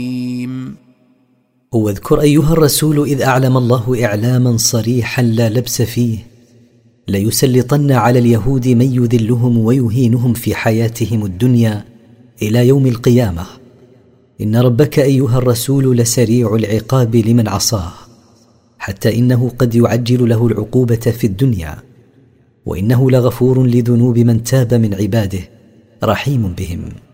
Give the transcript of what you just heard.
واذكر أيها الرسول إذ أعلم الله إعلاما صريحا لا لبس فيه: ليسلطن على اليهود من يذلهم ويهينهم في حياتهم الدنيا إلى يوم القيامة. إن ربك أيها الرسول لسريع العقاب لمن عصاه، حتى إنه قد يعجل له العقوبة في الدنيا، وإنه لغفور لذنوب من تاب من عباده رحيم بهم.